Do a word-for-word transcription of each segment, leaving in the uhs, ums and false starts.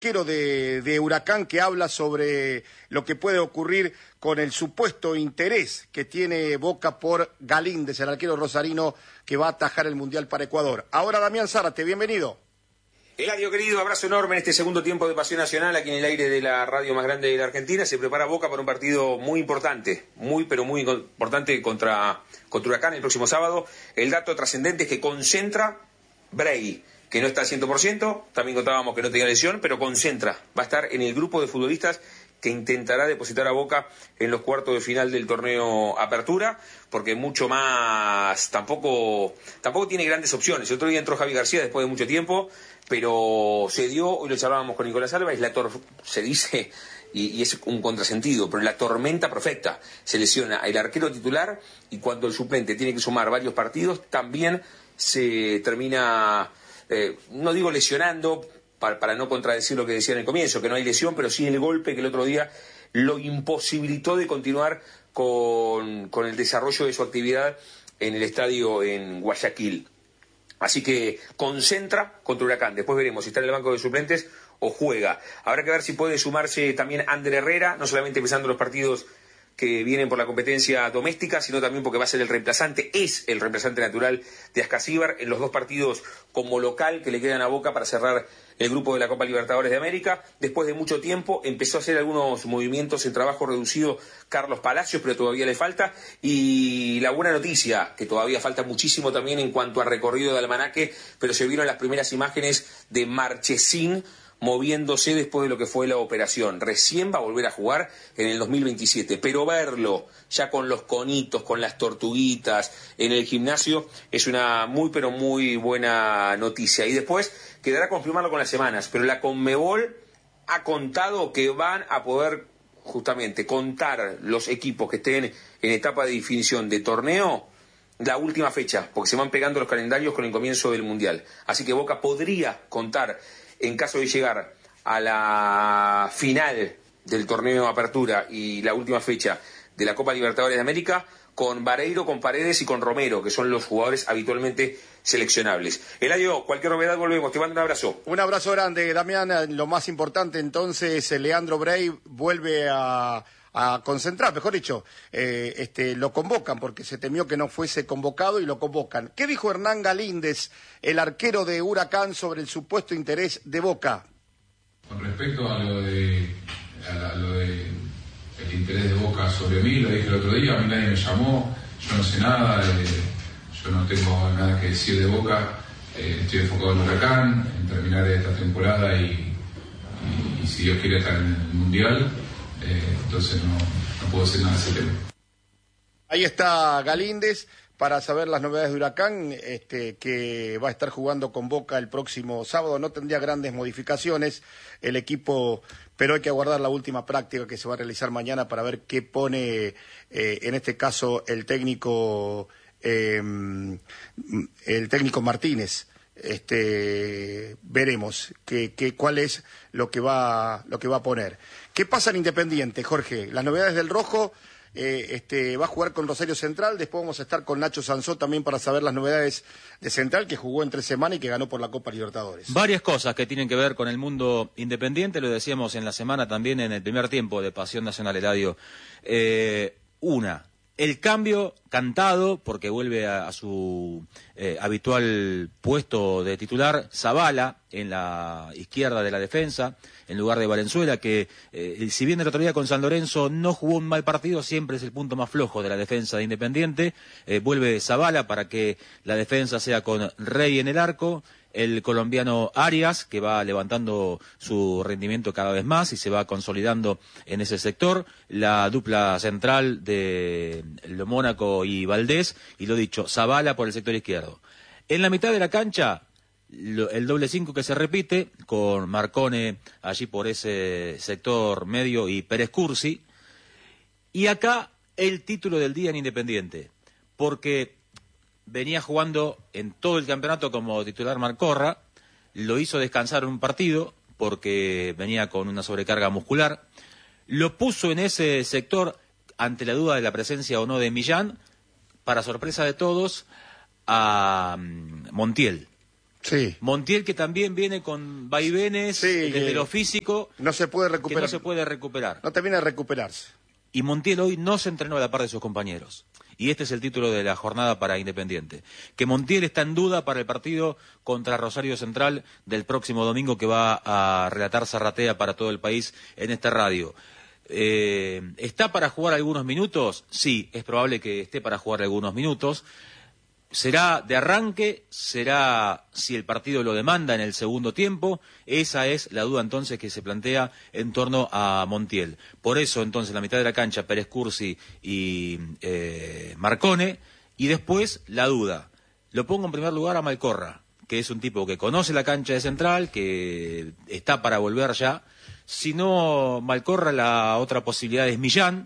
arquero de, de Huracán, que habla sobre lo que puede ocurrir con el supuesto interés que tiene Boca por Galíndez, el arquero rosarino que va a atajar el Mundial para Ecuador. Ahora Damián Zárate, bienvenido. Eladio, querido, abrazo enorme en este segundo tiempo de Pasión Nacional, aquí en el aire de la radio más grande de la Argentina. Se prepara Boca para un partido muy importante, muy pero muy importante contra, contra Huracán el próximo sábado. El dato trascendente es que concentra Bray, que no está al cien por ciento, también contábamos que no tenía lesión, pero concentra, va a estar en el grupo de futbolistas que intentará depositar a Boca en los cuartos de final del torneo Apertura, porque mucho más, tampoco tampoco tiene grandes opciones. El otro día entró Javi García después de mucho tiempo, pero se dio, hoy lo charlábamos con Nicolás Álvarez, la tor se dice, y, y es un contrasentido, pero la tormenta perfecta. Se lesiona el arquero titular y cuando el suplente tiene que sumar varios partidos, también se termina... Eh, no digo lesionando, para, para no contradecir lo que decía en el comienzo, que no hay lesión, pero sí el golpe que el otro día lo imposibilitó de continuar con, con el desarrollo de su actividad en el estadio en Guayaquil. Así que concentra contra Huracán. Después veremos si está en el banco de suplentes o juega. Habrá que ver si puede sumarse también Ander Herrera, no solamente empezando los partidos que vienen por la competencia doméstica, sino también porque va a ser el reemplazante, es el reemplazante natural de Ascasíbar en los dos partidos como local que le quedan a Boca para cerrar el grupo de la Copa Libertadores de América. Después de mucho tiempo empezó a hacer algunos movimientos en trabajo reducido Carlos Palacios, pero todavía le falta. Y la buena noticia, que todavía falta muchísimo también en cuanto a recorrido de almanaque, pero se vieron las primeras imágenes de Marchesín moviéndose después de lo que fue la operación. Recién va a volver a jugar en el dos mil veintisiete, pero verlo ya con los conitos, con las tortuguitas en el gimnasio es una muy pero muy buena noticia. Y después quedará confirmarlo con las semanas, pero la Conmebol ha contado que van a poder justamente contar los equipos que estén en etapa de definición de torneo la última fecha, porque se van pegando los calendarios con el comienzo del Mundial. Así que Boca podría contar, en caso de llegar a la final del torneo Apertura y la última fecha de la Copa Libertadores de América, con Vareiro, con Paredes y con Romero, que son los jugadores habitualmente seleccionables. Eladio, cualquier novedad volvemos. Te mando un abrazo. Un abrazo grande, Damián. Lo más importante entonces, Leandro Bray vuelve a... a concentrar, mejor dicho, eh, este, lo convocan porque se temió que no fuese convocado y lo convocan. ¿Qué dijo Hernán Galíndez, el arquero de Huracán, sobre el supuesto interés de Boca? Con respecto a lo de, a lo de el interés de Boca sobre mí, lo dije el otro día, a mí nadie me llamó, yo no sé nada, eh, yo no tengo nada que decir de Boca, eh, estoy enfocado en Huracán, en terminar esta temporada y, y, y si Dios quiere estar en el Mundial. Eh, entonces no, no puedo decir nada de ese tema. Ahí está Galíndez para saber las novedades de Huracán, este, que va a estar jugando con Boca el próximo sábado. No tendría grandes modificaciones el equipo, pero hay que aguardar la última práctica que se va a realizar mañana para ver qué pone, eh, en este caso, el técnico, eh, el técnico Martínez. Este, veremos que, que, cuál es lo que va lo que va a poner. ¿Qué pasa en Independiente, Jorge? Las novedades del Rojo, eh, este, va a jugar con Rosario Central, después vamos a estar con Nacho Sansó también para saber las novedades de Central, que jugó entre semana y que ganó por la Copa Libertadores. Varias cosas que tienen que ver con el mundo independiente, lo decíamos en la semana también en el primer tiempo de Pasión Nacional Eladio. Eh, una, el cambio cantado, porque vuelve a, a su eh, habitual puesto de titular, Zabala en la izquierda de la defensa, en lugar de Valenzuela, que eh, si bien el otro día con San Lorenzo no jugó un mal partido, siempre es el punto más flojo de la defensa de Independiente. Eh, vuelve Zabala para que la defensa sea con Rey en el arco, el colombiano Arias, que va levantando su rendimiento cada vez más y se va consolidando en ese sector, la dupla central de Lo Mónaco y Valdés, y lo dicho, Zabala por el sector izquierdo. En la mitad de la cancha, lo, el doble cinco que se repite, con Marcone allí por ese sector medio y Pérez Cursi, y acá el título del día en Independiente, porque venía jugando en todo el campeonato como titular Marcorra, lo hizo descansar un partido porque venía con una sobrecarga muscular, lo puso en ese sector ante la duda de la presencia o no de Millán, para sorpresa de todos, a Montiel. Sí. Montiel, que también viene con vaivenes sí, desde lo físico, no se puede recuperar. que no se puede recuperar. No termina de recuperarse. Y Montiel hoy no se entrenó a la par de sus compañeros. Y este es el título de la jornada para Independiente. Que Montiel está en duda para el partido contra Rosario Central del próximo domingo, que va a relatar Zarratea para todo el país en esta radio. Eh, ¿Está para jugar algunos minutos? Sí, es probable que esté para jugar algunos minutos. ¿Será de arranque? ¿Será si el partido lo demanda en el segundo tiempo? Esa es la duda entonces que se plantea en torno a Montiel. Por eso entonces la mitad de la cancha, Pérez Cursi y eh, Marcone, y después la duda. Lo pongo en primer lugar a Malcorra, que es un tipo que conoce la cancha de Central, que está para volver ya. Si no Malcorra, la otra posibilidad es Millán,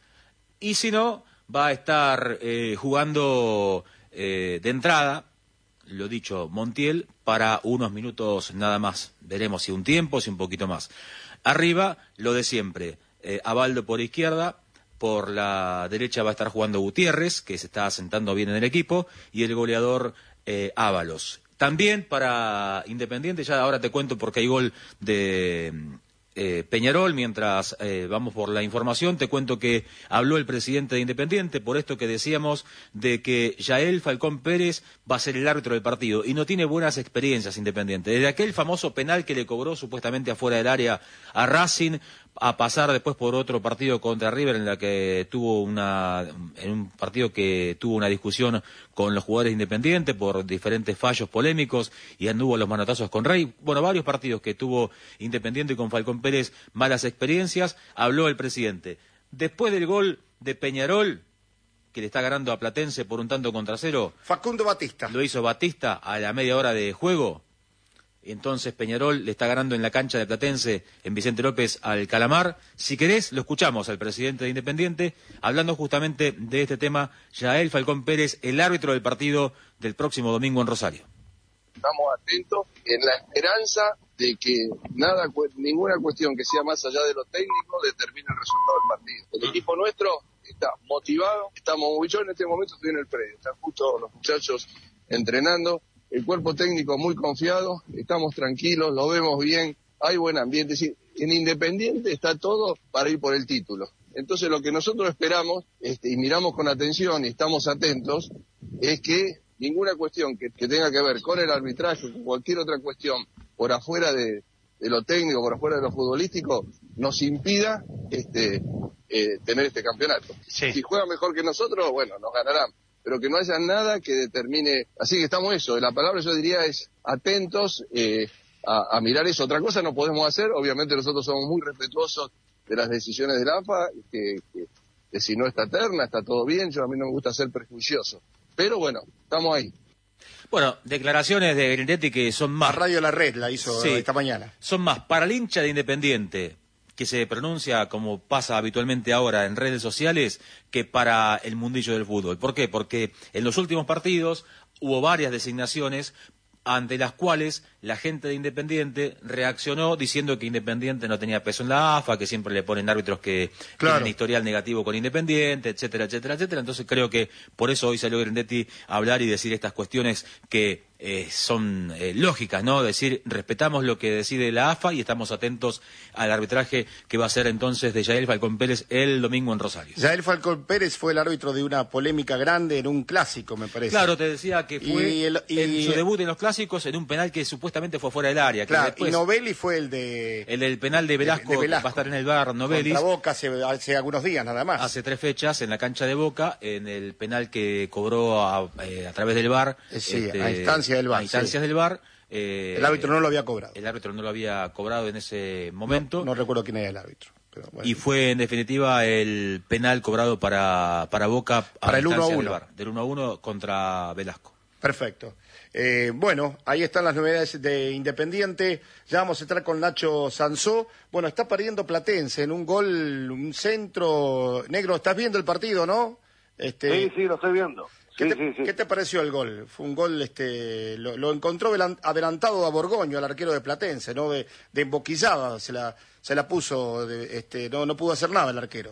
y si no, va a estar eh, jugando... Eh, de entrada, lo dicho, Montiel, para unos minutos nada más. Veremos si un tiempo, si un poquito más. Arriba, lo de siempre. Eh, Abaldo por izquierda, por la derecha va a estar jugando Gutiérrez, que se está asentando bien en el equipo, y el goleador eh, Ábalos. También para Independiente, ya ahora te cuento porque hay gol de... Eh, Peñarol, mientras eh, vamos por la información, te cuento que habló el presidente de Independiente por esto que decíamos de que Yael Falcón Pérez va a ser el árbitro del partido y no tiene buenas experiencias Independiente. Desde aquel famoso penal que le cobró supuestamente afuera del área a Racing, a pasar después por otro partido contra River en la que tuvo una en un partido que tuvo una discusión con los jugadores Independientes por diferentes fallos polémicos y anduvo los manotazos con Rey. Bueno, varios partidos que tuvo Independiente con Falcón Pérez, malas experiencias. Habló el presidente. Después del gol de Peñarol, que le está ganando a Platense por un tanto contra cero, Facundo Batista. Lo hizo Batista a la media hora de juego. Entonces Peñarol le está ganando en la cancha de Platense, en Vicente López, al Calamar. Si querés, lo escuchamos al presidente de Independiente, hablando justamente de este tema, Yael Falcón Pérez, el árbitro del partido del próximo domingo en Rosario. Estamos atentos en la esperanza de que nada, ninguna cuestión que sea más allá de lo técnico determine el resultado del partido. El equipo nuestro está motivado, estamos muy yo en este momento estoy en el predio, están justo los muchachos entrenando. El cuerpo técnico muy confiado, estamos tranquilos, lo vemos bien, hay buen ambiente. Es decir, en Independiente está todo para ir por el título. Entonces lo que nosotros esperamos este, y miramos con atención y estamos atentos es que ninguna cuestión que, que tenga que ver con el arbitraje, con cualquier otra cuestión por afuera de, de lo técnico, por afuera de lo futbolístico, nos impida este, eh, tener este campeonato. Sí. Si juega mejor que nosotros, bueno, nos ganarán. Pero que no haya nada que determine, así que estamos eso, la palabra yo diría es atentos eh, a, a mirar eso. Otra cosa no podemos hacer, obviamente nosotros somos muy respetuosos de las decisiones de la A F A, que, que, que si no está terna, está todo bien, yo a mí no me gusta ser prejuicioso, pero bueno, estamos ahí. Bueno, declaraciones de Grindetti que son más... La Radio La Red la hizo sí, esta mañana. Son más para el hincha de Independiente, que se pronuncia como pasa habitualmente ahora en redes sociales, que para el mundillo del fútbol. ¿Por qué? Porque en los últimos partidos hubo varias designaciones ante las cuales la gente de Independiente reaccionó diciendo que Independiente no tenía peso en la A F A, que siempre le ponen árbitros que claro. tienen historial negativo con Independiente, etcétera, etcétera, etcétera. Entonces creo que por eso hoy salió Grindetti a hablar y decir estas cuestiones que eh, son eh, lógicas, ¿no? Decir, respetamos lo que decide la A F A y estamos atentos al arbitraje que va a ser entonces de Yael Falcón Pérez el domingo en Rosario. Yael Falcón Pérez fue el árbitro de una polémica grande en un clásico, me parece. Claro, te decía que fue y el, y... en su debut en los clásicos en un penal que supuestamente fue fuera del área. Que claro, después, y Novelli fue el de... El del penal de Velasco, de, de Velasco. Va a estar en el V A R, Novelli. Contra Boca hace, hace algunos días nada más. Hace tres fechas en la cancha de Boca, en el penal que cobró a, eh, a través del V A R. Sí, este, a instancias del V A R. A instancias sí. del V A R. Eh, el árbitro no lo había cobrado. El árbitro no lo había cobrado en ese momento. No, no recuerdo quién era el árbitro. Pero bueno. Y fue en definitiva el penal cobrado para, para Boca a para el uno a uno. Del V A R, del uno a uno contra Velasco. Perfecto. Eh, bueno, ahí están las novedades de Independiente. Ya vamos a entrar con Nacho Sansó. Bueno, está perdiendo Platense en un gol, un centro. Negro, ¿estás viendo el partido, no? Este... Sí, sí, lo estoy viendo. ¿Qué, sí, te, sí, sí. ¿Qué te pareció el gol? Fue un gol, este, lo, lo encontró adelantado a Borgoño, al arquero de Platense, ¿no? De, de emboquillada, se la, se la puso, de, este, no, no pudo hacer nada el arquero.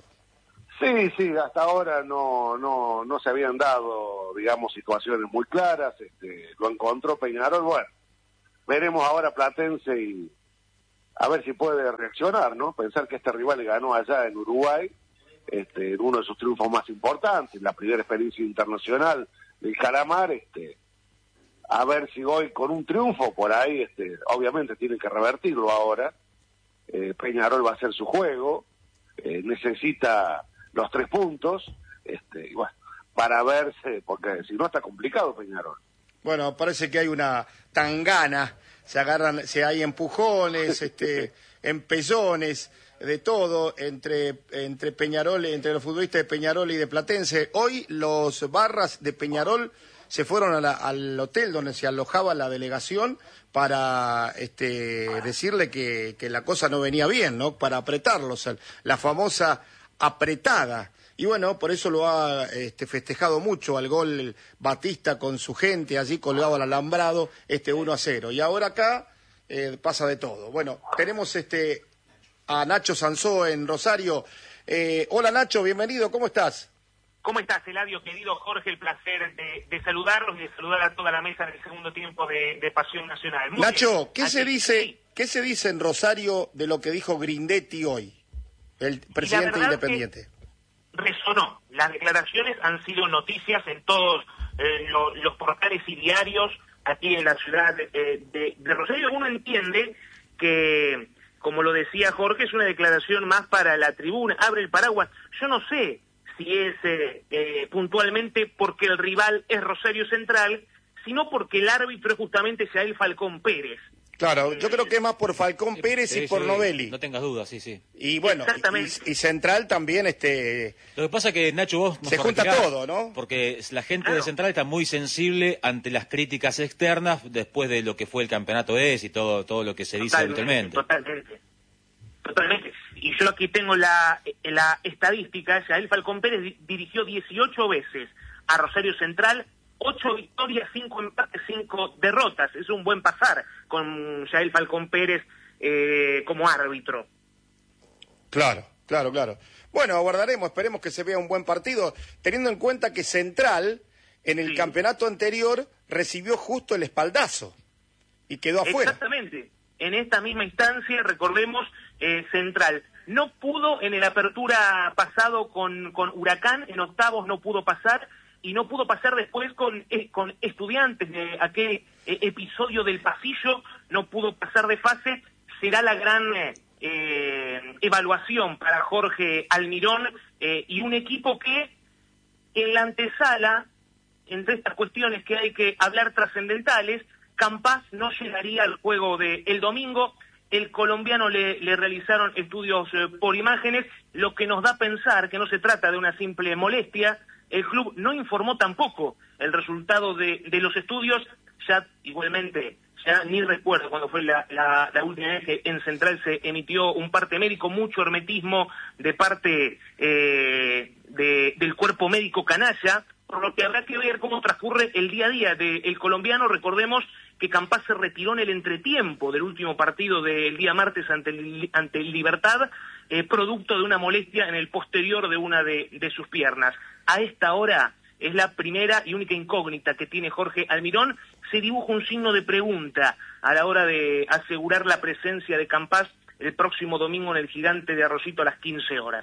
Sí, sí, hasta ahora no, no, no se habían dado, digamos, situaciones muy claras. Este, lo encontró Peñarol, bueno, veremos ahora Platense y a ver si puede reaccionar, ¿no? Pensar que este rival ganó allá en Uruguay, este, en uno de sus triunfos más importantes, la primera experiencia internacional del Calamar, este, a ver si hoy con un triunfo por ahí, este, obviamente tienen que revertirlo ahora, eh, Peñarol va a hacer su juego, eh, necesita los tres puntos, este, y bueno, para verse, porque si no está complicado Peñarol. Bueno, parece que hay una tangana, se agarran, se hay empujones, este, empellones, de todo entre entre Peñarol, entre los futbolistas de Peñarol y de Platense. Hoy los barras de Peñarol se fueron a la, al hotel donde se alojaba la delegación para este, decirle que, que la cosa no venía bien, ¿no? Para apretarlos, la famosa apretada. Y bueno, por eso lo ha este, festejado mucho al gol Batista con su gente allí colgado al alambrado, este uno a cero. Y ahora acá eh, pasa de todo. Bueno, tenemos este a Nacho Sansó en Rosario. Eh, hola Nacho, bienvenido, ¿cómo estás? ¿Cómo estás, Eladio, querido Jorge? El placer de, de saludarlos y de saludar a toda la mesa en el segundo tiempo de, de Pasión Nacional. Muy Nacho, bien. ¿qué Así, se dice sí. qué se dice en Rosario de lo que dijo Grindetti hoy, el presidente independiente? Resonó. Las declaraciones han sido noticias en todos eh, lo, los portales y diarios aquí en la ciudad de, de, de Rosario. Uno entiende que, como lo decía Jorge, es una declaración más para la tribuna, abre el paraguas. Yo no sé si es eh, eh, puntualmente porque el rival es Rosario Central, sino porque el árbitro es justamente Yael Falcón Pérez. Claro, yo creo que es más por Falcón Pérez sí, y por sí, Novelli. No tengas dudas, sí, sí. Y bueno, y, y Central también, este... Lo que pasa es que, Nacho, vos... nos se junta corregirás, todo, ¿no? Porque la gente Claro. de Central está muy sensible ante las críticas externas después de lo que fue el campeonato E S y todo todo lo que se dice Totalmente, habitualmente. Totalmente, totalmente. Y yo aquí tengo la, la estadística. Yael Falcón Pérez di- dirigió dieciocho veces a Rosario Central, ocho victorias, cinco empates, cinco derrotas. Es un buen pasar con Yael Falcón Pérez eh, como árbitro. Claro, claro, claro. Bueno, aguardaremos, esperemos que se vea un buen partido, teniendo en cuenta que Central, en el Sí. campeonato anterior, recibió justo el espaldazo y quedó afuera. Exactamente. En esta misma instancia, recordemos, eh, Central no pudo en el apertura pasado con, con Huracán, en octavos no pudo pasar, y no pudo pasar después con, eh, con Estudiantes, de aquel eh, episodio del pasillo, no pudo pasar de fase. Será la gran eh, eh, evaluación para Jorge Almirón eh, y un equipo que en la antesala, entre estas cuestiones que hay que hablar trascendentales, Campas no llegaría al juego de el domingo. El colombiano le, le realizaron estudios eh, por imágenes, lo que nos da a pensar que no se trata de una simple molestia. El club no informó tampoco el resultado de, de los estudios. Ya igualmente, ya ni recuerdo cuando fue la, la, la última vez que en Central se emitió un parte médico, mucho hermetismo de parte eh, de, del cuerpo médico canalla, por lo que habrá que ver cómo transcurre el día a día del colombiano. Recordemos que Campas se retiró en el entretiempo del último partido del día martes ante el, ante el Libertad, eh, producto de una molestia en el posterior de una de, de sus piernas. A esta hora es la primera y única incógnita que tiene Jorge Almirón. Se dibuja un signo de pregunta a la hora de asegurar la presencia de Campas el próximo domingo en el Gigante de Arrocito a las quince horas.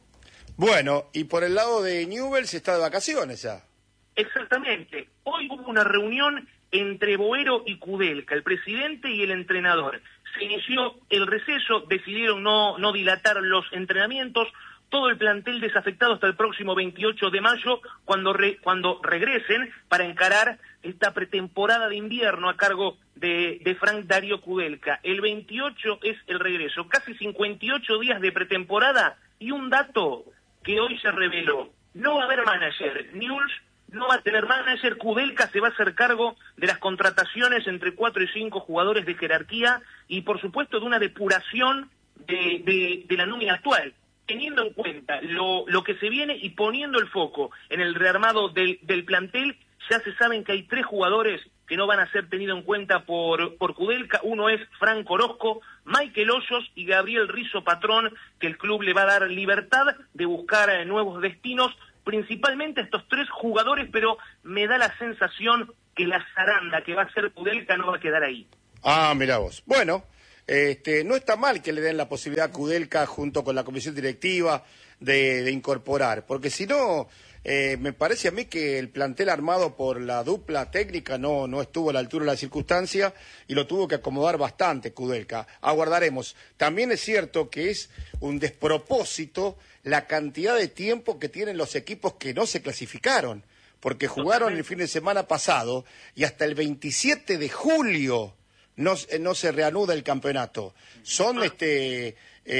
Bueno, y por el lado de Newell's está de vacaciones ya. Exactamente. Hoy hubo una reunión entre Boero y Kudelka, el presidente y el entrenador. Se inició el receso, decidieron no, no dilatar los entrenamientos, todo el plantel desafectado hasta el próximo veintiocho de mayo, cuando, re, cuando regresen para encarar esta pretemporada de invierno a cargo de, de Frank Darío Kudelka. El veintiocho es el regreso, casi cincuenta y ocho días de pretemporada, y un dato que hoy se reveló: no va a haber manager. Newell's no va a tener manager. Kudelka se va a hacer cargo de las contrataciones entre cuatro y cinco jugadores de jerarquía y, por supuesto, de una depuración de, de, de la nómina actual, teniendo en cuenta lo, lo que se viene y poniendo el foco en el rearmado del, del plantel. Ya se saben que hay tres jugadores que no van a ser tenidos en cuenta por, por Kudelka. Uno es Franco Orozco, Michael Hoyos y Gabriel Rizzo Patrón, que el club le va a dar libertad de buscar eh, nuevos destinos, principalmente estos tres jugadores, pero me da la sensación que la zaranda que va a ser Kudelka no va a quedar ahí. Ah, mirá vos. Bueno, este, no está mal que le den la posibilidad a Kudelka junto con la comisión directiva de, de incorporar, porque si no, eh, me parece a mí que el plantel armado por la dupla técnica no, no estuvo a la altura de la circunstancia y lo tuvo que acomodar bastante Kudelka. Aguardaremos. También es cierto que es un despropósito la cantidad de tiempo que tienen los equipos que no se clasificaron, porque jugaron el fin de semana pasado y hasta el veintisiete de julio no, no se reanuda el campeonato. Son este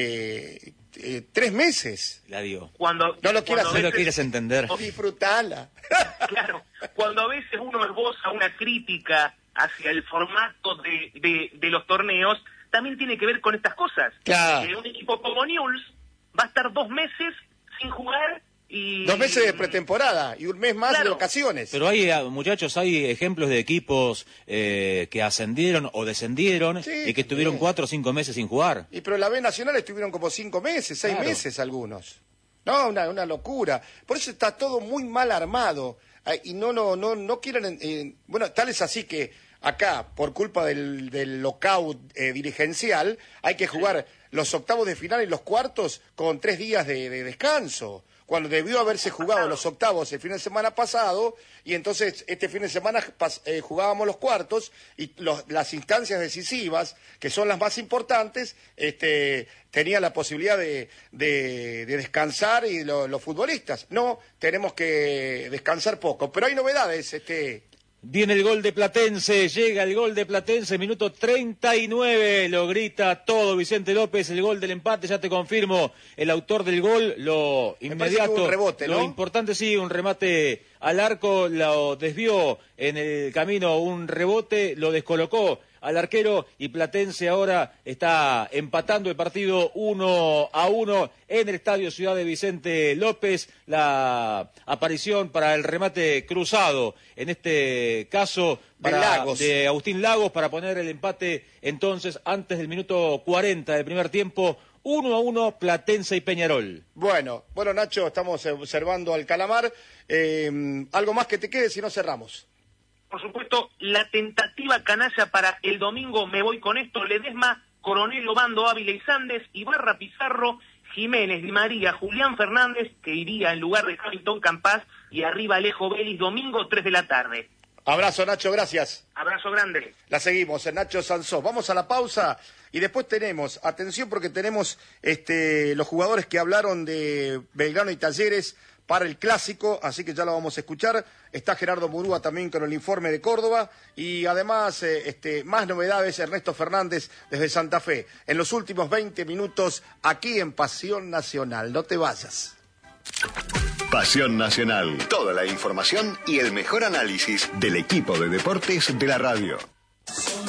eh, eh, tres meses. La digo. Cuando, no lo quieras, cuando no lo quieres entender. Disfrutala. Claro, cuando a veces uno esboza una crítica hacia el formato de, de, de los torneos, también tiene que ver con estas cosas. Claro. Eh, un equipo como Newell's va a estar dos meses sin jugar y... Dos meses de pretemporada y un mes más Claro. de vacaciones. Pero hay, muchachos, hay ejemplos de equipos eh, que ascendieron o descendieron Sí, y que estuvieron bien. cuatro o cinco meses sin jugar. Y pero la B Nacional estuvieron como cinco meses, seis Claro. meses algunos. No, una, una locura. Por eso está todo muy mal armado. Ay, y no, no, no, no quieren... Eh, bueno, tal es así que acá, por culpa del, del lockout eh, dirigencial, hay que jugar los octavos de final y los cuartos con tres días de, de descanso, cuando debió haberse jugado los octavos el fin de semana pasado, y entonces este fin de semana pas, eh, jugábamos los cuartos, y los, las instancias decisivas, que son las más importantes, este, tenían la posibilidad de, de, de descansar, y lo, los futbolistas. No, tenemos que descansar poco, pero hay novedades, este... Viene el gol de Platense, llega el gol de Platense, minuto treinta y nueve, lo grita todo Vicente López, el gol del empate, ya te confirmo, el autor del gol, lo inmediato, un rebote, ¿no? Lo importante sí, un remate al arco, lo desvió en el camino, un rebote, lo descolocó al arquero y Platense ahora está empatando el partido uno a uno en el Estadio Ciudad de Vicente López. La aparición para el remate cruzado, en este caso para, de, Lagos. de Agustín Lagos, para poner el empate entonces antes del minuto cuarenta del primer tiempo. Uno a uno, Platense y Peñarol. Bueno, bueno Nacho, estamos observando al Calamar. Eh, ¿Algo más que te quede si no cerramos? Por supuesto, la tentativa canalla para el domingo, me voy con esto, Ledesma, Coronel, Obando, Ávila y Sandes, Ibarra, Pizarro, Jiménez, Di María, Julián Fernández, que iría en lugar de Hamilton Campas, y arriba Alejo Vélez, domingo, tres de la tarde. Abrazo, Nacho, gracias. Abrazo grande. La seguimos, en Nacho Sansó. Vamos a la pausa y después tenemos, atención porque tenemos este, los jugadores que hablaron de Belgrano y Talleres para el Clásico, así que ya lo vamos a escuchar. Está Gerardo Murúa también con el informe de Córdoba y además eh, este, más novedades, Ernesto Fernández desde Santa Fe. En los últimos veinte minutos aquí en Pasión Nacional. No te vayas. Pasión Nacional. Toda la información y el mejor análisis del equipo de deportes de la radio.